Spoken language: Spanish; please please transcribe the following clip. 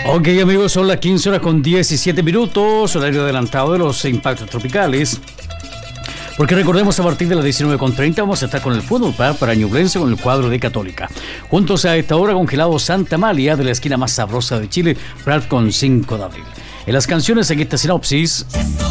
Ok, amigos, son las 15 horas con 17 minutos, horario adelantado de los impactos tropicales. Porque recordemos, a partir de las 19:30 vamos a estar con el fútbol para Ñublense con el cuadro de Católica. Juntos a esta hora, congelado Santa Amalia, de la esquina más sabrosa de Chile, Prat con 5 de abril. En las canciones, aquí esta sinopsis.